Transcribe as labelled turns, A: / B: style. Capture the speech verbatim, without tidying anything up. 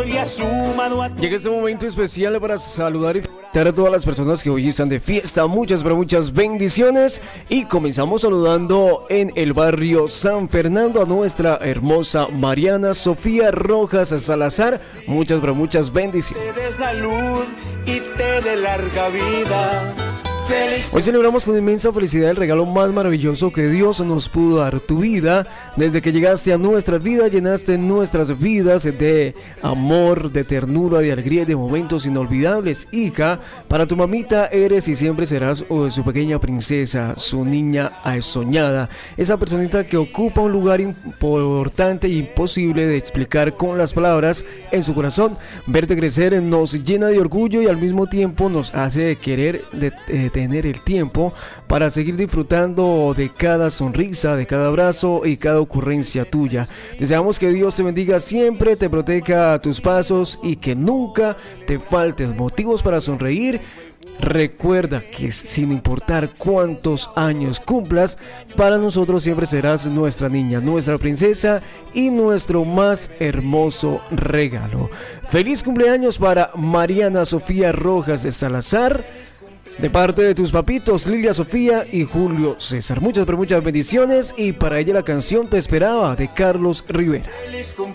A: historia sumado a...
B: Llega este momento especial para saludar y felicitar a todas las personas que hoy están de fiesta. Muchas, pero muchas bendiciones. Y comenzamos saludando en el barrio San Fernando a nuestra hermosa Mariana Sofía Rojas Salazar. Muchas, pero muchas bendiciones.
A: Te dé salud y te dé larga vida. Feliz...
B: Hoy celebramos con inmensa felicidad el regalo más maravilloso que Dios nos pudo dar, tu vida. Desde que llegaste a nuestra vida, llenaste nuestras vidas de amor, de ternura, de alegría y de momentos inolvidables. Hija, para tu mamita eres y siempre serás oh, su pequeña princesa, su niña soñada, esa personita que ocupa un lugar importante e imposible de explicar con las palabras en su corazón. Verte crecer nos llena de orgullo y al mismo tiempo nos hace querer de, de, tener el tiempo para seguir disfrutando de cada sonrisa, de cada abrazo y cada ocurrencia tuya. Deseamos que Dios te bendiga siempre, te proteja tus pasos y que nunca te falten motivos para sonreír. Recuerda que sin importar cuántos años cumplas, para nosotros siempre serás nuestra niña, nuestra princesa y nuestro más hermoso regalo. Feliz cumpleaños para Mariana Sofía Rojas de Salazar, de parte de tus papitos Lilia Sofía y Julio César. Muchas pero muchas bendiciones, y para ella la canción Te Esperaba de Carlos Rivera.